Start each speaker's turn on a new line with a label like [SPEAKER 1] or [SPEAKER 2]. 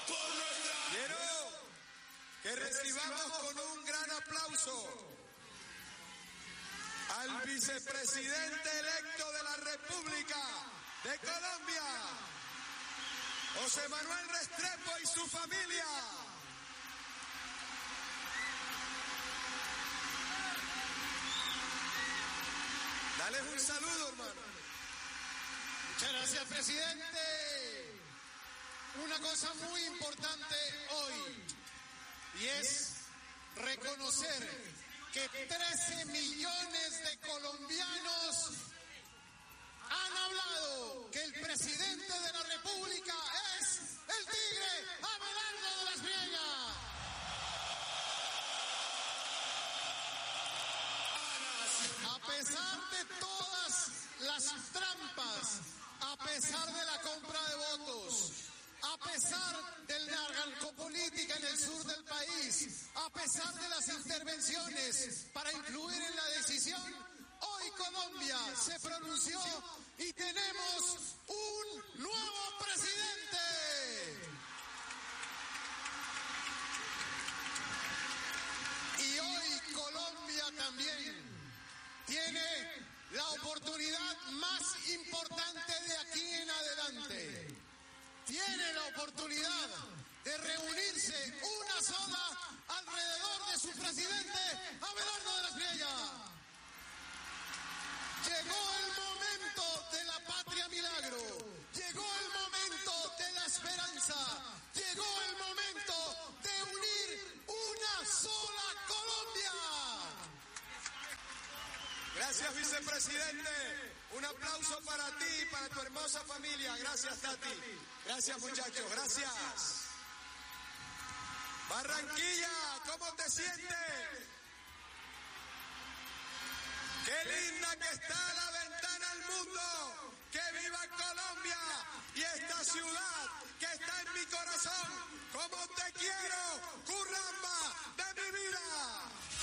[SPEAKER 1] Quiero que recibamos con un gran aplauso al vicepresidente electo de la República de Colombia, José Manuel Restrepo, y su familia. Dale un saludo, hermano.
[SPEAKER 2] Muchas gracias, presidente. Una cosa muy importante hoy, y es reconocer que 13 millones de colombianos han hablado que el presidente de la República es el tigre Abelardo de la Espriella. A pesar de todas las trampas, a pesar de la compra de votos, a pesar de la narcopolítica en el sur del país, a pesar de las intervenciones para influir en la decisión, hoy Colombia se pronunció y tenemos un nuevo presidente. Y hoy Colombia también tiene la oportunidad más importante de aquí en adelante. Tiene la oportunidad de reunirse una sola alrededor de su presidente, Abelardo de la Espriella. Llegó el momento de la patria milagro, llegó el momento de la esperanza, llegó el momento de unir una sola Colombia.
[SPEAKER 1] Gracias, vicepresidente. Un aplauso para ti y para tu hermosa familia. Gracias, Tati. Gracias, muchachos. Gracias. Barranquilla, ¿cómo te sientes? Qué linda que está la ventana al mundo. Que viva Colombia y esta ciudad que está en mi corazón. Como te quiero, Curramba.